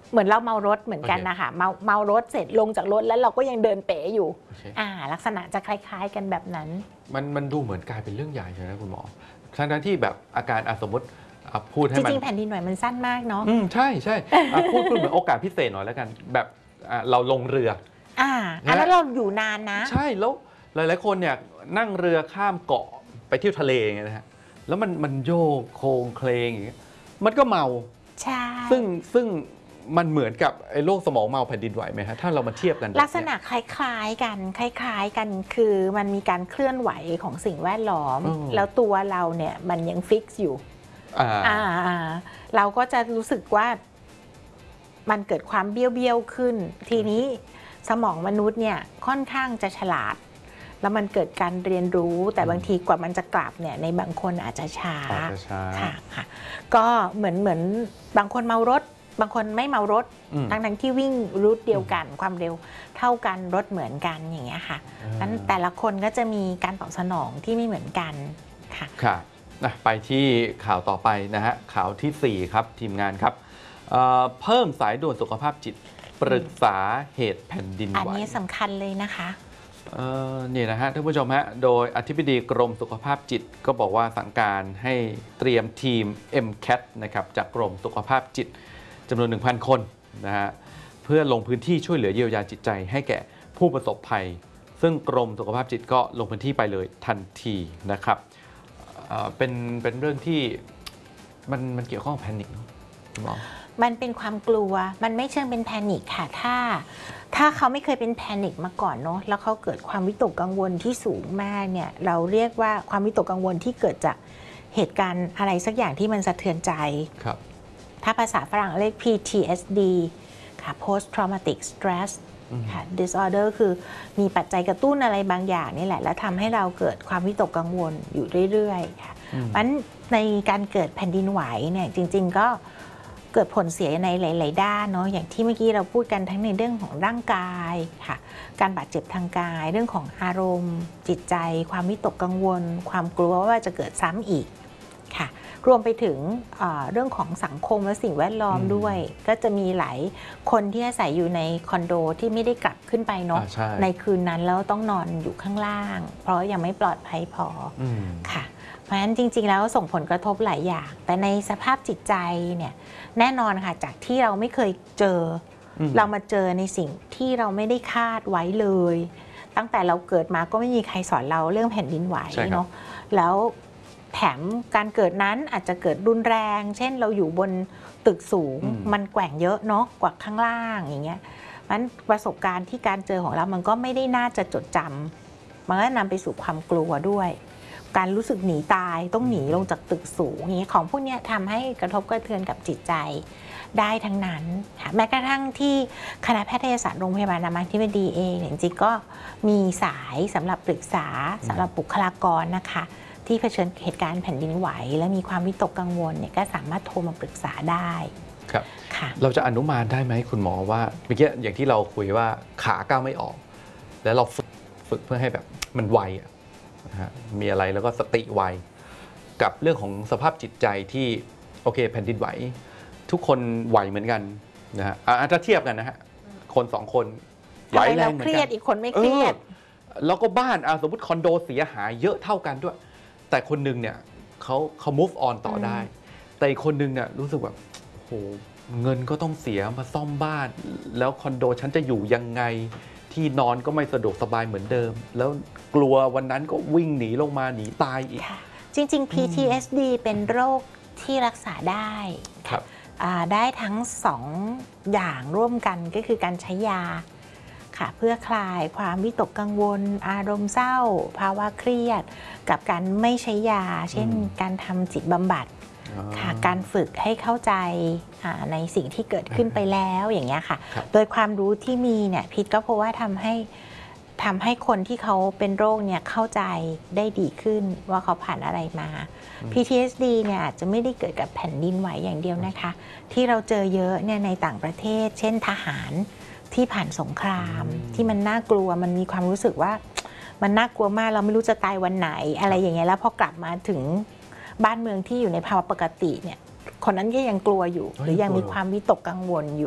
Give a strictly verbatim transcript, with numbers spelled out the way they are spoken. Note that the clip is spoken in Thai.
เหมือนเราเมารถเหมือนกันนะคะเมาเมารถเสร็จลงจากรถแล้วเราก็ยังเดินเป๋อยู่ okay. อ่าลักษณะจะคล้ายๆกันแบบนั้นมันมันดูเหมือนกลายเป็นเรื่องใหญ่ใช่ไหมคุณหมอทั้งที่แบบอาการสมมติพูดให้มันจริงๆแผ่นดินไหวมันสั้นมากเนาะอืมใช่ใช่พูดพูดเหมือนโอกาสพิเศษหน่อยแล้วกันแบบเราลงเรืออ่าแล้วเราอยู่นานนะใช่แล้วหลายๆคนเนี่ยนั่งเรือข้ามเกาะไปเที่ยวทะเลอย่างเงี้ยนะฮะแล้วมันมันโยกโคงเคลงอย่างเงี้ยมันก็เมาใช่ซึ่งซึ่งมันเหมือนกับไอ้โรคสมองเมาแผ่นดินไหวไหมฮะถ้าเรามาเทียบกันลักษณะคล้ายๆกันคล้ายๆกันคือมันมีการเคลื่อนไหวของสิ่งแวดล้อมแล้วตัวเราเนี่ยมันยังฟิกซ์อยู่อ่าเราก็จะรู้สึกว่ามันเกิดความเบี้ยวๆขึ้นทีนี้สมองมนุษย์เนี่ยค่อนข้างจะฉลาดแล้วมันเกิดการเรียนรู้แต่บางทีกว่ามันจะกลับเนี่ยในบางคนอาจจะช้าค่ะค่ะก็เหมือนเหมือนบางคนเมารถบางคนไม่เมารถทั้งทั้งที่วิ่งรูทเดียวกันความเร็วเท่ากันรถเหมือนกันอย่างเงี้ยค่ะนั้นแต่ละคนก็จะมีการตอบสนองที่ไม่เหมือนกันค่ะค่ะนะไปที่ข่าวต่อไปนะฮะข่าวที่สี่ครับทีมงานครับเ, เพิ่มสายด่วนสุขภาพจิตปรึกษาเหตุแผ่นดินไหวอันนี้สำคัญเลยนะคะนี่นะฮะท่านผู้ชมฮะโดยอธิบดีกรมสุขภาพจิตก็บอกว่าสั่งการให้เตรียมทีม เอ็ม แคท นะครับจากกรมสุขภาพจิตจำนวน หนึ่งพัน คนนะฮะเพื่อลงพื้นที่ช่วยเหลือเยียวยาจิตใจให้แก่ผู้ประสบภัยซึ่งกรมสุขภาพจิตก็ลงพื้นที่ไปเลยทันทีนะครับเป็นเป็นเรื่องที่มันมันเกี่ยวข้องกับแพนิคคุณหมอมันเป็นความกลัวมันไม่เชิงเป็นแพนิคค่ะถ้าถ้าเขาไม่เคยเป็นแพนิคมาก่อนเนาะแล้วเขาเกิดความวิตกกังวลที่สูงมากเนี่ยเราเรียกว่าความวิตกกังวลที่เกิดจากเหตุการณ์อะไรสักอย่างที่มันสะเทือนใจครับถ้าภาษาฝรั่งเรียก พี ที เอส ดี ค่ะ post traumatic stress ค่ะ disorder คือมีปัจจัยกระตุ้นอะไรบางอย่างนี่แหละแล้วทำให้เราเกิดความวิตกกังวลอยู่เรื่อยๆค่ะเพราะฉะนั้นในการเกิดแผ่นดินไหวเนี่ยจริงๆก็เกิดผลเสียในหลายๆด้านเนาะอย่างที่เมื่อกี้เราพูดกันทั้งในเรื่องของร่างกายค่ะการบาดเจ็บทางกายเรื่องของอารมณ์จิตใจความวิตกกังวลความกลัวว่าจะเกิดซ้ำอีกค่ะรวมไปถึงเรื่องของสังคมและสิ่งแวดล้อมด้วยก็จะมีหลายคนที่อาศัยอยู่ในคอนโดที่ไม่ได้กลับขึ้นไปเนาะใ, ในคืนนั้นแล้วต้องนอนอยู่ข้างล่างเพราะยังไม่ปลอดภัยพอค่ะเพราะฉะนั้นจริงๆแล้วส่งผลกระทบหลายอย่างแต่ในสภาพจิตใจเนี่ยแน่นอนค่ะจากที่เราไม่เคยเจอเรามาเจอในสิ่งที่เราไม่ได้คาดไว้เลยตั้งแต่เราเกิดมาก็ไม่มีใครสอนเราเรื่องแผ่นดินไหวเนาะแล้วแถมการเกิดนั้นอาจจะเกิดรุนแรงเช่นเราอยู่บนตึกสูงมันแกว่งเยอะเนาะกว่าข้างล่างอย่างเงี้ยมันประสบการณ์ที่การเจอของเรามันก็ไม่ได้น่าจะจดจำมันก็นำไปสู่ความกลัวด้วยการรู้สึกหนีตายต้องหนีลงจากตึกสูงอย่างเงี้ยของพวกนี้ทำให้กระทบกระเทือนกับจิตใจได้ทั้งนั้นค่ะแม้กระทั่งที่คณะแพทยศาสตร์โรงพยาบาลรามาธิบดีเองจริงๆก็มีสายสำหรับปรึกษาสำหรับบุคลากรนะคะที่เผชิญเหตุการณ์แผ่นดินไหวและมีความวิตกกังวลเนี่ยก็สามารถโทรมาปรึกษาได้ครับเราจะอนุมานได้ไหมคุณหมอว่าเมื่อกี้อย่างที่เราคุยว่าขาก้าวไม่ออกแล้วเราฝึกฝึกเพื่อให้แบบมันไวนะฮะมีอะไรแล้วก็สติไวกับเรื่องของสภาพจิตใจที่โอเคแผ่นดินไหวทุกคนไหวเหมือนกันนะฮะถ้าเทียบกันนะฮะคนสองคนไหวแรงเหมือนกันเครียดอีกคนไม่เครียดแล้วก็บ้านสมมติคอนโดเสียหายเยอะเท่ากันด้วยแต่คนนึงเนี่ยเขาเขา move on ต่อได้แต่อีกคนนึงเนี่ยรู้สึกแบบโหเงินก็ต้องเสียมาซ่อมบ้านแล้วคอนโดฉันจะอยู่ยังไงที่นอนก็ไม่สะดวกสบายเหมือนเดิมแล้วกลัววันนั้นก็วิ่งหนีลงมาหนีตายอีกจริงๆ พี ที เอส ดี เป็นโรคที่รักษาได้ครับได้ทั้งสองอย่างร่วมกันก็คือการใช้ยาค่ะเพื่อคลายความวิตกกังวลอารมณ์เศร้าภาวะเครียดกับการไม่ใช้ยาเช่นการทำจิตบำบัดค่ะการฝึกให้เข้าใจในสิ่งที่เกิดขึ้นไปแล้วอย่างเงี้ยค่ะโดยความรู้ที่มีเนี่ยพิษก็เพราะว่าทำให้ทำให้คนที่เขาเป็นโรคเนี่ยเข้าใจได้ดีขึ้นว่าเขาผ่านอะไรมา พี ที เอส ดี เนี่ยอาจจะไม่ได้เกิดกับแผ่นดินไหวอย่างเดียวนะคะที่เราเจอเยอะเนี่ยในต่างประเทศเช่นทหารที่ผ่านสงครามที่มันน่ากลัวมันมีความรู้สึกว่ามันน่ากลัวมากเราไม่รู้จะตายวันไหนอะไรอย่างเงี้ยแล้วพอกลับมาถึงบ้านเมืองที่อยู่ในภาวะปกติเนี่ยคนนั้นก็ยังกลัวอยู่หรือยังมีความวิตกกังวลอยู่